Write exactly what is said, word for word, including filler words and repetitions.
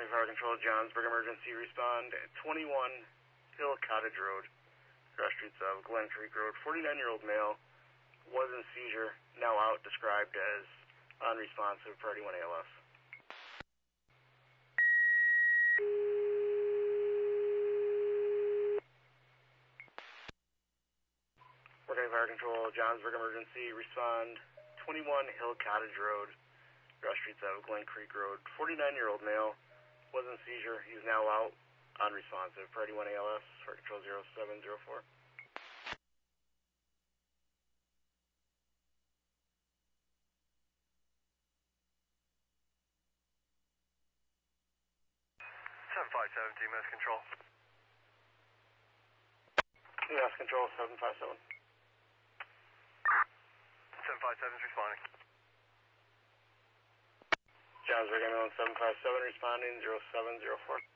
Fire Control, Johnsburg Emergency, respond at twenty-one Hill Cottage Road, cross streets of Glen Creek Road. forty-nine-year-old male was in seizure, now out, described as unresponsive, priority one A L S. Working Fire Control, Johnsburg Emergency, respond twenty-one Hill Cottage Road, cross streets of Glen Creek Road. forty-nine-year-old male was in seizure. He's now out, unresponsive. Priority one A L S, Fire Control zero seven zero four. seven five seven, T M S Control. T M S Control, seven five seven. seven five seven is responding. Johnsburg Ambulance seven five seven responding, zero seven zero four.